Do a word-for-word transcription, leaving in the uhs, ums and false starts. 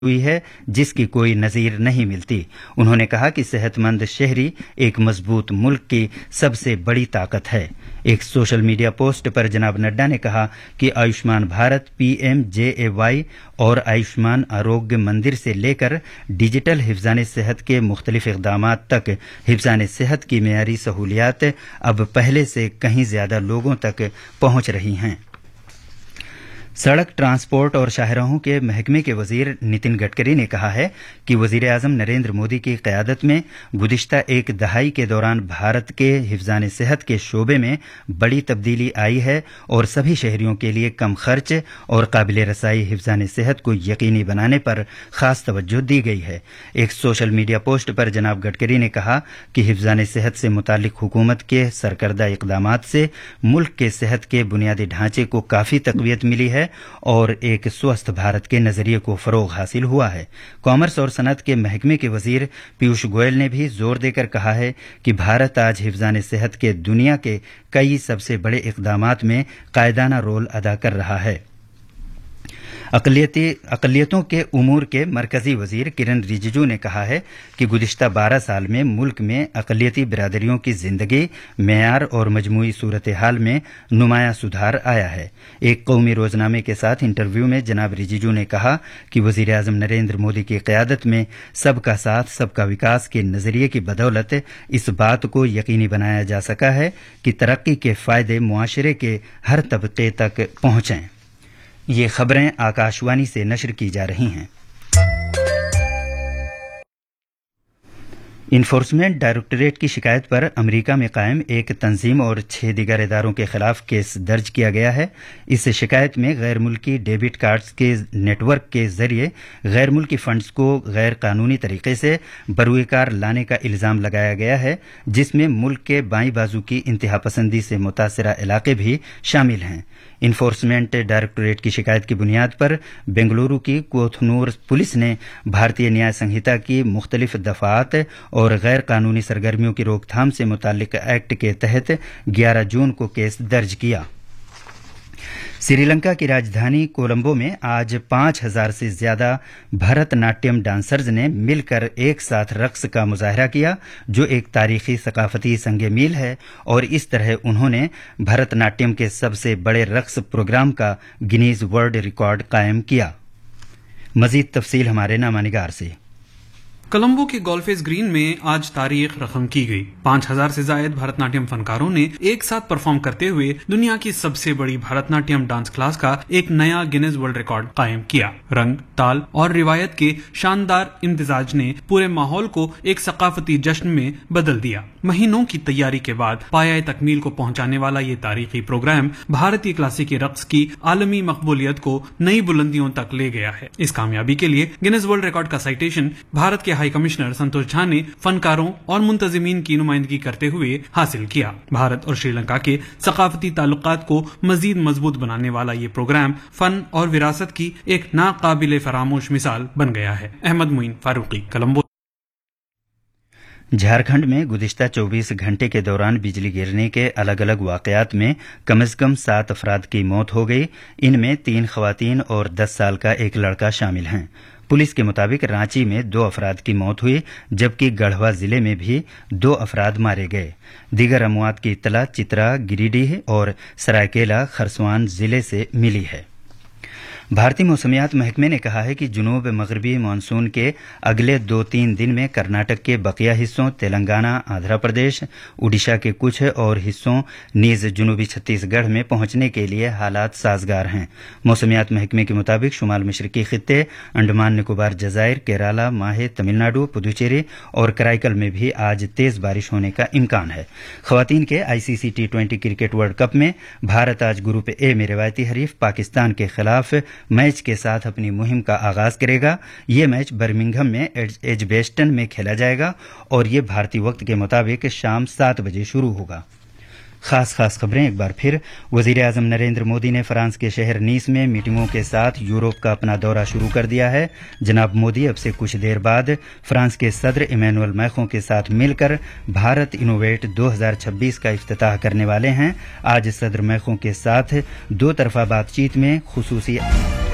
हुई है जिसकी कोई नज़ीर नहीं मिलती। उन्होंने कहा कि सेहतमंद शहरी एक मजबूत मुल्क की सबसे बड़ी ताकत है। एक सोशल मीडिया पोस्ट पर जनाब नड्डा ने कहा कि आयुष्मान भारत, पीएम जे ए वाई और आयुष्मान आरोग्य मंदिर से लेकर डिजिटल हिफ्ज़ान सेहत के मुख्तलिफ इक़दामात तक हिफ्ज़ान सेहत की मेयारी सहूलियात अब पहले से कहीं ज़्यादा लोगों तक पहुंच रही हैं। सड़क ट्रांसपोर्ट और शाहराहों के महकमे के वजीर नितिन गडकरी ने कहा है कि वजीर आजम नरेंद्र मोदी की क़यादत में गुज़िश्ता एक दहाई के दौरान भारत के हिफ्ज़ान सेहत के शोबे में बड़ी तब्दीली आई है और सभी शहरियों के लिए कम खर्च और काबिल रसाई हिफ्ज़ान सेहत को यकीनी बनाने पर खास तवज्जो दी गई है। एक सोशल मीडिया पोस्ट पर जनाब गडकरी ने कहा कि हिफ्ज़ान सेहत से मुतालिक हुकूमत के सरकर्दा इक़दामात से मुल्क के सेहत के बुनियादी ढांचे को काफ़ी तक़वियत मिली है और एक स्वस्थ भारत के नजरिए को फरोग हासिल हुआ है। कॉमर्स और सनत के महकमे के वजीर पीयूष गोयल ने भी जोर देकर कहा है कि भारत आज हिफ्ज़ान सेहत के दुनिया के कई सबसे बड़े इक़दामात में कायदाना रोल अदा कर रहा है। अक़लियती अक़लियतों के उमूर के मरकजी वजीर किरण रिजिजू ने कहा है कि गुज़िश्ता बारह साल में मुल्क में अक़लियती बिरादरियों की जिंदगी, मेयार और मजमूई सूरत हाल में नुमाया सुधार आया है। एक कौमी रोजनामे के साथ इंटरव्यू में जनाब रिजिजू ने कहा कि वज़ीर आज़म नरेंद्र मोदी की क़यादत में सबका साथ सबका विकास के नज़रिए की बदौलत इस बात को यकीनी बनाया जा सका है कि तरक्की के फ़ायदे मुआशरे के हर तबके तक पहुंचें। ये खबरें आकाशवाणी से नशर की जा रही हैं। इन्फोर्समेंट डायरेक्टोरेट की शिकायत पर अमेरिका में कायम एक तंजीम और छह दीगर इदारों के खिलाफ केस दर्ज किया गया है। इस शिकायत में गैर मुल्की डेबिट कार्ड्स के नेटवर्क के जरिए गैर मुल्की फंड्स को गैर कानूनी तरीके से बरूएकार लाने का इल्जाम लगाया गया है, जिसमें मुल्क के बाईं बाजू की इंतहा पसंदी से मुतासरा इलाके भी शामिल हैं। इन्फोर्समेंट डायरेक्टोरेट की शिकायत की बुनियाद पर बेंगलुरु की कोथनूर पुलिस ने भारतीय न्याय संहिता की मुख्तलिफ दफात और गैर कानूनी सरगर्मियों की रोकथाम से मुताल्लिक एक्ट के तहत ग्यारह जून को केस दर्ज किया। श्रीलंका की राजधानी कोलंबो में आज पांच हजार से ज्यादा भरतनाट्यम डांसर्स ने मिलकर एक साथ रक्स का मुजाहरा किया, जो एक तारीखी सकाफती संगे मील है और इस तरह उन्होंने भरतनाट्यम के सबसे बड़े रक्स प्रोग्राम का गिनीज वर्ल्ड रिकॉर्ड कायम किया। मजीद तफसील हमारे नामानिगार से। कोलंबो के गोल्फेस ग्रीन में आज तारीख रकम की गई। पाँच हजार से जायद भरतनाट्यम फनकारों ने एक साथ परफॉर्म करते हुए दुनिया की सबसे बड़ी भरतनाट्यम डांस क्लास का एक नया गिनेज वर्ल्ड रिकॉर्ड कायम किया। रंग, ताल और रिवायत के शानदार इम्तिजाज ने पूरे माहौल को एक सकाफती जश्न में बदल दिया। महीनों की तैयारी के बाद पाया तकमील को पहुंचाने वाला ये तारीखी प्रोग्राम भारतीय क्लासिकी रक्स की आलमी मकबूलियत को नई बुलंदियों तक ले गया है। इस कामयाबी के लिए गिनेज वर्ल्ड रिकॉर्ड का साइटेशन भारत के हाई कमिश्नर संतोष झा ने फनकारों और मुंतजिमीन की नुमाइंदगी करते हुए हासिल किया। भारत और श्रीलंका के सकाफती ताल्लुकात को मजीद मजबूत बनाने वाला ये प्रोग्राम फन और विरासत की एक नाकाबिले फरामोश मिसाल बन गया है। अहमद मुइन फारूकी, कोलंबो। झारखंड में गुज़िश्ता चौबीस घंटे के दौरान बिजली गिरने के अलग अलग वाकयात में कम से कम सात अफराद की मौत हो गई। इनमें तीन खवातीन और दस साल का एक लड़का शामिल हैं। पुलिस के मुताबिक रांची में दो अफराद की मौत हुई, जबकि गढ़वा जिले में भी दो अफराद मारे गए। दीगर अमवात की इत्तला चित्रा, गिरिडीह और सरायकेला खरसवान जिले से मिली है। भारतीय मौसमियात महकमे ने कहा है कि जुनूब मगरबी मानसून के अगले दो तीन दिन में कर्नाटक के बकिया हिस्सों, तेलंगाना, आंध्र प्रदेश, उड़ीसा के कुछ और हिस्सों नीज जुनूबी छत्तीसगढ़ में पहुंचने के लिए हालात साजगार हैं। मौसमियात महकमे के मुताबिक शुमाल मशरकी खित्ते, अंडमान निकोबार जजायर, केराला, माहे, तमिलनाडु, पुदुचेरी और कराईकल में भी आज तेज बारिश होने का इम्कान है। खवातीन के ICC T twenty cricket world cup में भारत आज ग्रुप ए में रिवायती हरीफ पाकिस्तान के खिलाफ मैच के साथ अपनी मुहिम का आगाज करेगा। ये मैच बर्मिंघम में एजबेस्टन में खेला जाएगा और ये भारतीय वक्त के मुताबिक शाम सात बजे शुरू होगा। खास खास खबरें एक बार फिर। वजीर आजम नरेंद्र मोदी ने फ्रांस के शहर नीस में मीटिंगों के साथ यूरोप का अपना दौरा शुरू कर दिया है। जनाब मोदी अब से कुछ देर बाद फ्रांस के सदर इमैनुअल मैक्रों के साथ मिलकर भारत इनोवेट दो हज़ार छब्बीस का इफ्तिताह करने वाले हैं। आज सदर मैक्रों के साथ दो तरफा बातचीत में खुसूसी